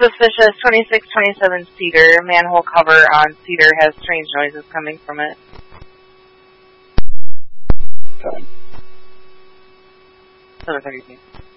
suspicious. 2627 Cedar. Manhole cover on Cedar has strange noises coming from it. Okay. 7:32.